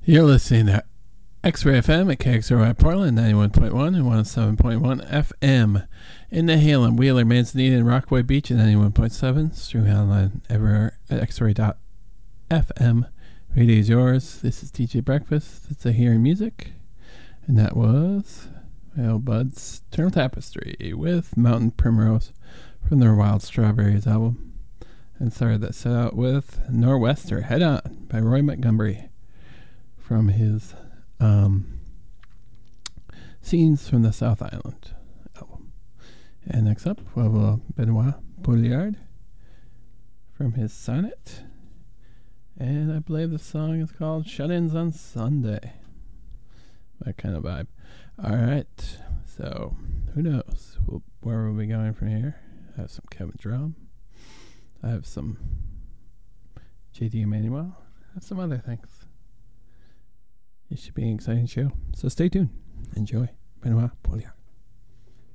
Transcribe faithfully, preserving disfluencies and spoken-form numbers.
You're listening to X-Ray F M at K X R Y Portland, ninety-one point one and one oh seven point one F M. In Nehalem, Wheeler, Manzanita, and Rockaway Beach at ninety-one point seven. Streaming online everywhere at x ray dot f m. Radio is yours. This is D J Breakfast. It's a hearing music. And that was my old buds, Eternal Tapestry with Mountain Primrose from their Wild Strawberries album. And started that set out with Nor'Wester, Head On by Roy Montgomery from his um, Scenes from the South Island album. And next up, we have uh, Benoit Bouliard from his Sonnet. And I believe the song is called Shut-Ins on Sunday. That kind of vibe. Alright, so who knows we'll, where we'll be going from here. I have some Kevin Drum. I have some J D Emmanuel. I have some other things. It should be an exciting show. So stay tuned. Enjoy. Benoit Bouliard.